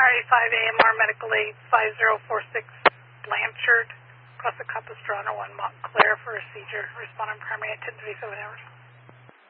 RA 5 AMR Medical Aid 5046 Blanchard, across the Capistrano 1 Montclair for a seizure. Responding primary at 10:37 hours.